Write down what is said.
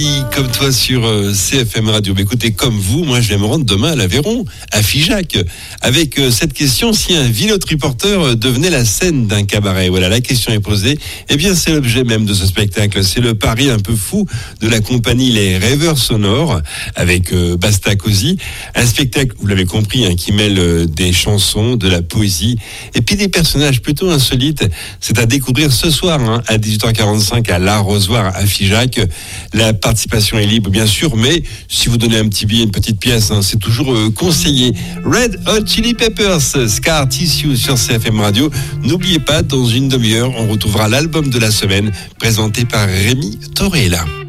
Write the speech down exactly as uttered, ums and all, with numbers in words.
Comme toi sur euh, C F M Radio. Mais écoutez, comme vous, moi je vais me rendre demain à l'Aveyron, à Figeac, avec euh, cette question: si un Vinote Reporter euh, devenait la scène d'un cabaret. Voilà, la question est posée. Eh bien, c'est l'objet même de ce spectacle. C'est le pari un peu fou de la compagnie Les Rêveurs Sonores, avec euh, Basta Cosi. Un spectacle, vous l'avez compris, hein, qui mêle euh, des chansons, de la poésie, et puis des personnages plutôt insolites. C'est à découvrir ce soir, hein, à dix-huit heures quarante-cinq, à l'Arrosoir à Figeac. La participation est libre, bien sûr, mais si vous donnez un petit billet, une petite pièce, hein, c'est toujours euh, conseillé. Red Hot Chili Peppers, Scar Tissue sur C F M Radio. N'oubliez pas, dans une demi-heure, on retrouvera l'album de la semaine présenté par Rémi Torella.